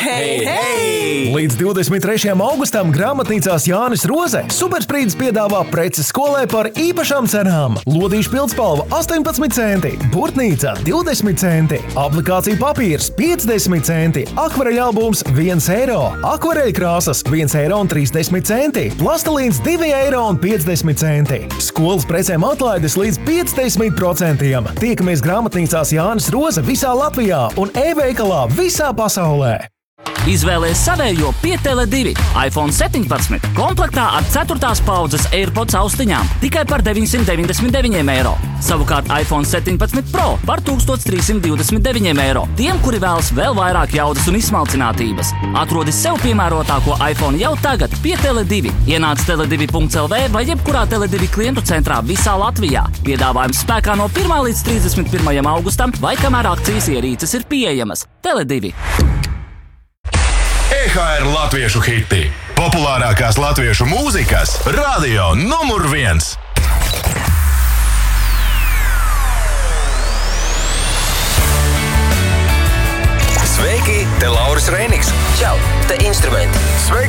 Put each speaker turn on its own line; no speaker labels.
Hei!
Līdz 23. augustam grāmatnīcās Jānis Roze Supersprīdis piedāvā preces skolai par īpašām cenām. Lodīšu pildspalva 18 centi, burtnīca 20 centi, aplikācija papīrs 50 centi, akvareļalbums 1 eiro, akvareļkrāsas 1,30 eiro, plastelīns 2,50 eiro. Skolas precēm atlaides līdz 50%. Tiekamies grāmatnīcās Jānis Roze visā Latvijā un e-veikalā visā pasaulē.
Izvēlies savējo pie Tele2. iPhone 17 komplektā ar 4. paudzes AirPods austiņām tikai par 999 eiro. Savukārt iPhone 17 Pro par 1329 eiro. Tiem, kuri vēlas vēl vairāk jaudas un izsmalcinātības. Atrodi sev piemērotāko iPhone jau tagad pie Tele2. Ienāc tele2.lv vai jebkurā Tele2 klientu centrā visā Latvijā. Piedāvājums spēkā no 1. līdz 31. augustam vai kamēr akcijas ierīces ir pieejamas. Tele2.
EHR latviešu hiti. Populārākās latviešu mūzikas radio numur 1.
Sveiki, te Lauris Reiniks. Čau, te Instrumenti. Sveiki!